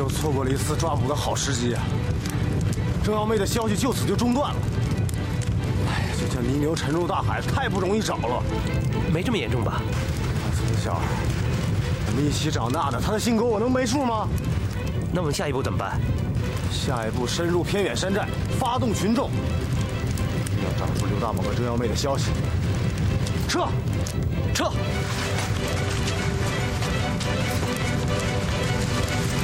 又错过了一次抓捕的好时机啊！郑耀妹的消息就此就中断了。哎呀，这叫泥牛沉入大海，太不容易找了。 没这么严重吧？ 从小我们一起长大的，他的性格我能没数吗？ 那我们下一步怎么办？ 下一步深入偏远山寨，发动群众，要找出刘大猛和郑耀妹的消息。撤！ 撤！